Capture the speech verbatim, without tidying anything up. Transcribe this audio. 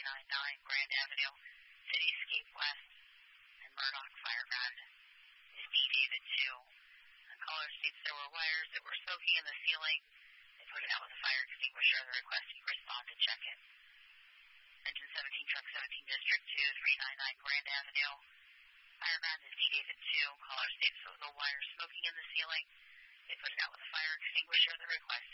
ninety-nine Grand Avenue, Cityscape West, and Murdoch Fire Brand is D. David two. The caller states there were wires that were smoking in the ceiling. They put it out with a fire extinguisher. The requesting respond to check it. Engine seventeen, Truck seventeen, District two, three ninety-nine Grand Avenue. Fire Brand is D. David two. Caller states there was a wire smoking in the ceiling. They put it out with a fire extinguisher. The requesting